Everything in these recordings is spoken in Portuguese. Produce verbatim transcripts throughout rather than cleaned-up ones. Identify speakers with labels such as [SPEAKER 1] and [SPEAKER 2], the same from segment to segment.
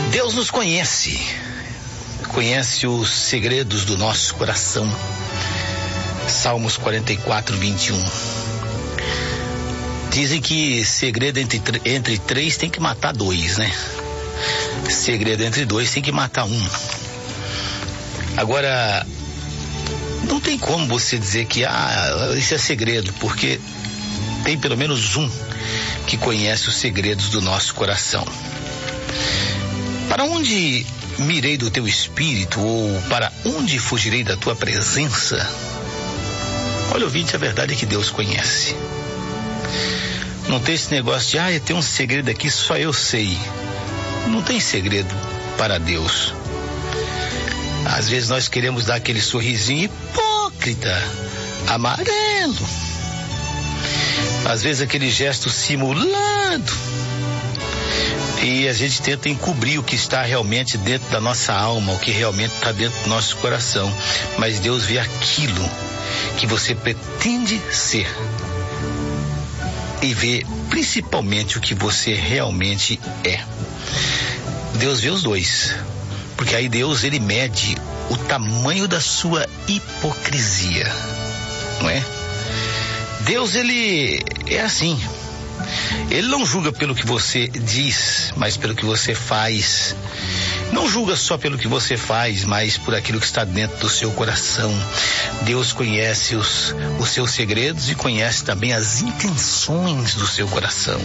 [SPEAKER 1] Deus nos conhece, conhece os segredos do nosso coração. Salmos quarenta e quatro, vinte e um. Dizem que segredo entre, entre três tem que matar dois, né? Segredo entre dois tem que matar um. Agora, não tem como você dizer que ah, isso é segredo, porque tem pelo menos um que conhece os segredos do nosso coração. Para onde mirei do teu espírito, ou para onde fugirei da tua presença? Olha, ouvinte, a verdade é que Deus conhece. Não tem esse negócio de, ah, eu tenho um segredo aqui, só eu sei. Não tem segredo para Deus. Às vezes nós queremos dar aquele sorrisinho hipócrita, amarelo. Às vezes aquele gesto simulado. E a gente tenta encobrir o que está realmente dentro da nossa alma, o que realmente está dentro do nosso coração. Mas Deus vê aquilo que você pretende ser. E vê principalmente o que você realmente é. Deus vê os dois. Porque aí Deus, ele mede o tamanho da sua hipocrisia. Não é? Deus, ele é assim. Ele não julga pelo que você diz, mas pelo que você faz. Não julga só pelo que você faz, mas por aquilo que está dentro do seu coração. Deus conhece os, os seus segredos e conhece também as intenções do seu coração.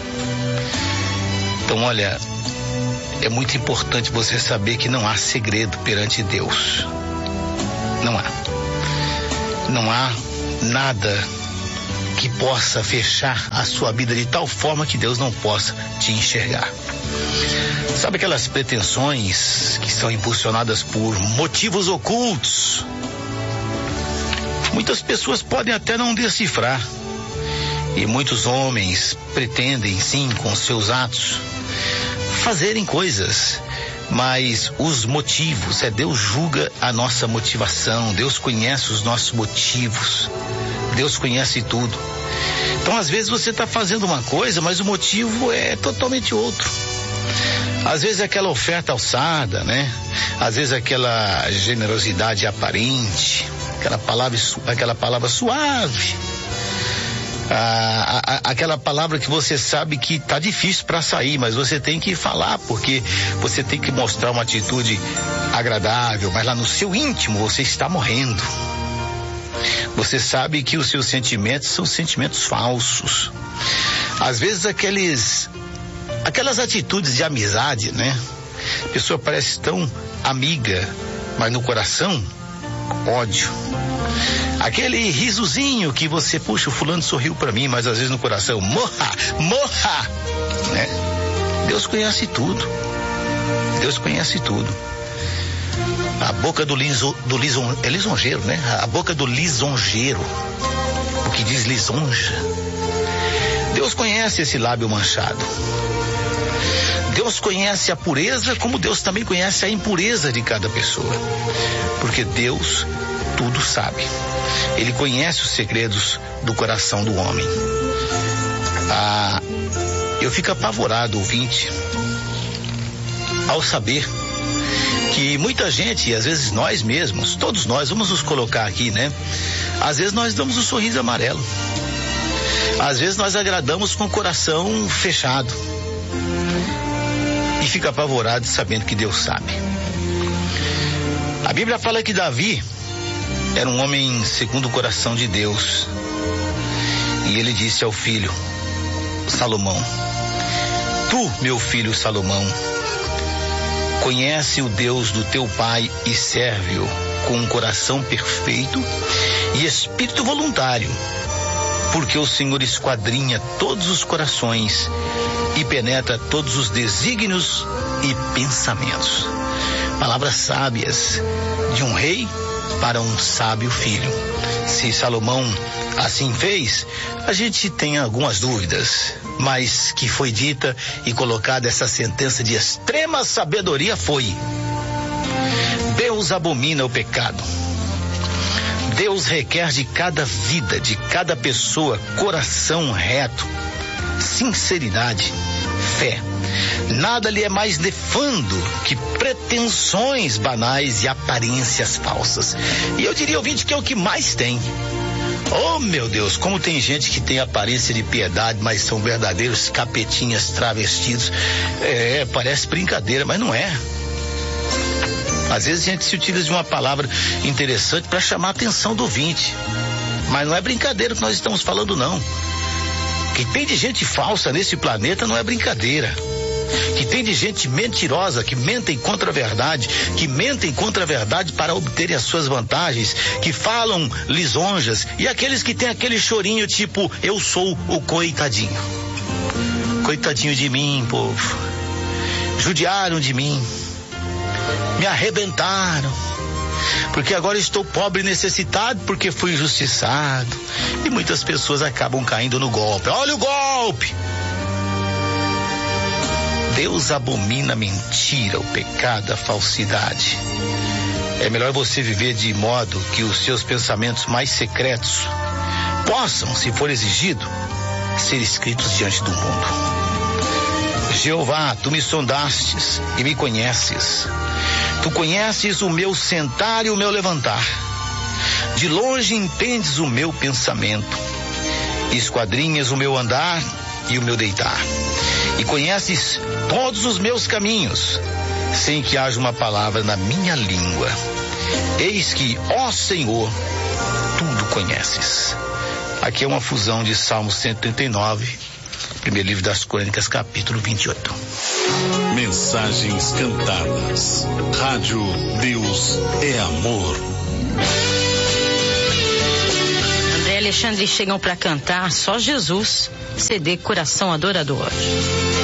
[SPEAKER 1] Então, olha, é muito importante você saber que não há segredo perante Deus. Não há. Não há nada que possa fechar a sua vida de tal forma que Deus não possa te enxergar. Sabe aquelas pretensões que são impulsionadas por motivos ocultos? Muitas pessoas podem até não decifrar. E muitos homens pretendem, sim, com seus atos, fazerem coisas. Mas os motivos, é Deus julga a nossa motivação. Deus conhece os nossos motivos. Deus conhece tudo. Então, às vezes você está fazendo uma coisa, mas o motivo é totalmente outro. Às vezes é aquela oferta alçada, né? Às vezes é aquela generosidade aparente, aquela palavra, aquela palavra suave, ah, a, a, aquela palavra que você sabe que está difícil para sair, mas você tem que falar, porque você tem que mostrar uma atitude agradável, mas lá no seu íntimo você está morrendo. Você sabe que os seus sentimentos são sentimentos falsos. Às vezes aqueles, aquelas atitudes de amizade, né? A pessoa parece tão amiga, mas no coração, ódio. Aquele risozinho que você, puxa, o fulano sorriu para mim, mas às vezes no coração, morra, morra, né? Deus conhece tudo. Deus conhece tudo. A boca do, liso, do lison, é lisonjeiro, né? A boca do lisonjeiro, o que diz lisonja. Deus conhece esse lábio manchado. Deus conhece a pureza, como Deus também conhece a impureza de cada pessoa. Porque Deus tudo sabe. Ele conhece os segredos do coração do homem. Ah, eu fico apavorado, ouvinte, ao saber que muita gente, e às vezes nós mesmos, todos nós, vamos nos colocar aqui, né? Às vezes nós damos um sorriso amarelo. Às vezes nós agradamos com o coração fechado. E fica apavorado sabendo que Deus sabe. A Bíblia fala que Davi era um homem segundo o coração de Deus. E ele disse ao filho Salomão: tu, meu filho Salomão, conhece o Deus do teu pai e serve-o com um coração perfeito e espírito voluntário, porque o Senhor esquadrinha todos os corações e penetra todos os desígnios e pensamentos. Palavras sábias de um rei para um sábio filho. Se Salomão assim fez, a gente tem algumas dúvidas, mas que foi dita e colocada essa sentença de extrema sabedoria foi: Deus abomina o pecado. Deus requer de cada vida, de cada pessoa, coração reto, sinceridade, fé, Nada lhe é mais nefando que pretensões banais e aparências falsas. E eu diria, ouvinte, que é o que mais tem. Oh, meu Deus, como tem gente que tem aparência de piedade, mas são verdadeiros capetinhas travestidos. É, parece brincadeira, mas não é. Às vezes a gente se utiliza de uma palavra interessante para chamar a atenção do ouvinte. Mas não é brincadeira que nós estamos falando, não. Que tem de gente falsa nesse planeta não é brincadeira. Que tem de gente mentirosa, que mentem contra a verdade, que mentem contra a verdade para obterem as suas vantagens, que falam lisonjas, e aqueles que têm aquele chorinho tipo, eu sou o coitadinho. Coitadinho de mim, povo. Judiaram de mim. Me arrebentaram. Porque agora estou pobre e necessitado porque fui injustiçado. E muitas pessoas acabam caindo no golpe. Olha o golpe! Deus abomina a mentira, o pecado, a falsidade. É melhor você viver de modo que os seus pensamentos mais secretos possam, se for exigido, ser escritos diante do mundo. Jeová, tu me sondastes e me conheces. Tu conheces o meu sentar e o meu levantar. De longe entendes o meu pensamento. Esquadrinhas o meu andar e o meu deitar. E conheces todos os meus caminhos, sem que haja uma palavra na minha língua. Eis que, ó Senhor, tudo conheces. Aqui é uma fusão de Salmo cento e trinta e nove, primeiro livro das Crônicas, capítulo vinte e oito.
[SPEAKER 2] Mensagens cantadas. Rádio Deus é Amor.
[SPEAKER 3] André e Alexandre chegam para cantar Só Jesus, C D Coração Adorador.